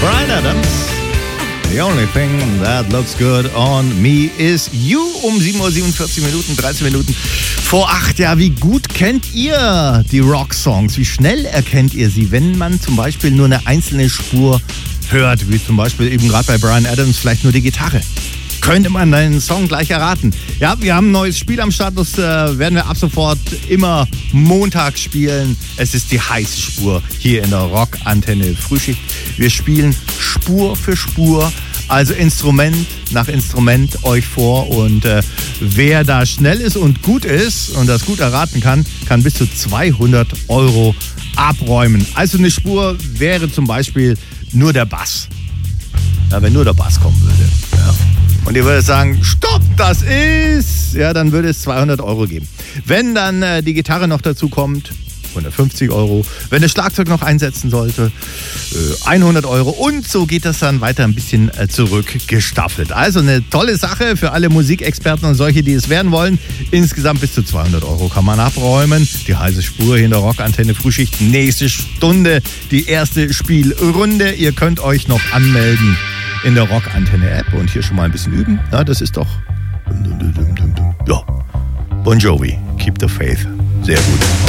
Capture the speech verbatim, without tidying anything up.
Bryan Adams. The only thing that looks good on me is you. Um sieben Uhr siebenundvierzig Minuten, dreizehn Minuten vor acht. Ja, wie gut kennt ihr die Rocksongs? Wie schnell erkennt ihr sie, wenn man zum Beispiel nur eine einzelne Spur hört? Wie zum Beispiel eben gerade bei Bryan Adams vielleicht nur die Gitarre. Könnte man deinen Song gleich erraten? Ja, wir haben ein neues Spiel am Start, das äh, werden wir ab sofort immer montags spielen. Es ist die heiße Spur hier in der Rockantenne Frühschicht. Wir spielen Spur für Spur, also Instrument nach Instrument euch vor. Und äh, wer da schnell ist und gut ist und das gut erraten kann, kann bis zu zweihundert Euro abräumen. Also eine Spur wäre zum Beispiel nur der Bass. Ja, wenn nur der Bass kommen würde. Ja. Und ihr würdet sagen, stopp, das ist, ja, dann würde es zweihundert Euro geben. Wenn dann äh, die Gitarre noch dazu kommt, hundertfünfzig Euro. Wenn das Schlagzeug noch einsetzen sollte, äh, hundert Euro. Und so geht das dann weiter ein bisschen äh, zurückgestaffelt. Also eine tolle Sache für alle Musikexperten und solche, die es werden wollen. Insgesamt bis zu zweihundert Euro kann man abräumen. Die heiße Spur hier in der Rockantenne Frühschicht. Nächste Stunde die erste Spielrunde. Ihr könnt euch noch anmelden in der Rockantenne-App und hier schon mal ein bisschen üben. Na, das ist doch... Ja. Bon Jovi, Keep the Faith. Sehr gut.